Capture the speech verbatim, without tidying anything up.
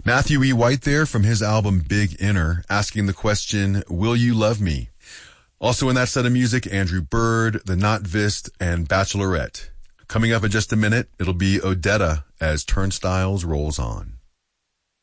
Matthew E. White there from his album Big Inner, asking the question, will you love me? Also in that set of music, Andrew Bird, The Not Vist, and Bachelorette. Coming up in just a minute, it'll be Odetta as Turnstiles rolls on.